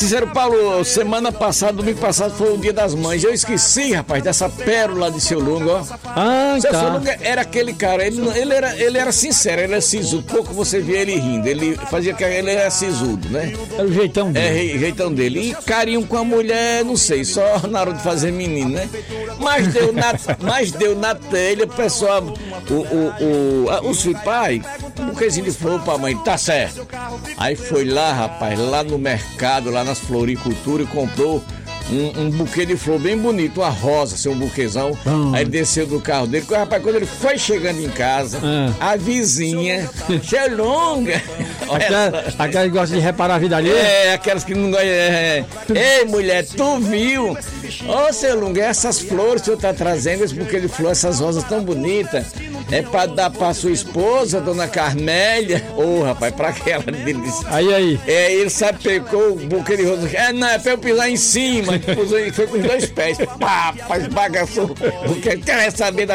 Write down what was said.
Cícero Paulo, semana passada, domingo passado, foi o Dia das Mães. Eu esqueci, rapaz, dessa pérola de seu Lunga, ó. Seu Lunga era aquele cara, ele era sincero, ele era sisudo. Pouco você via ele rindo, ele fazia que ele era sisudo, né? Era o jeitão dele. Jeitão dele. E carinho com a mulher, não sei, só na hora de fazer menino, né? Mas deu na telha, o pessoal, os filhos, pai, um buquezinho de flor pra mãe, tá certo. Aí foi lá, rapaz, lá no mercado, lá nas floriculturas, e comprou um buquê de flor bem bonito, uma rosa, assim, um buquezão. Aí ele desceu do carro dele. Rapaz, quando ele foi chegando em casa, a vizinha, seu Lunga. Aquela que gosta de reparar a vida ali? Aquelas que não gostam. Ei, mulher, tu viu? Ô, seu Lunga, essas flores que o senhor tá trazendo, esse buquê de flor, essas rosas tão bonitas, é pra dar pra sua esposa, dona Carmélia? Rapaz, pra que ela disse? Aí. Ele sapecou o buquê de rosas. Não, é pra eu pisar em cima. Foi com os 2 pés. Pá, esbagaçou. Quer saber da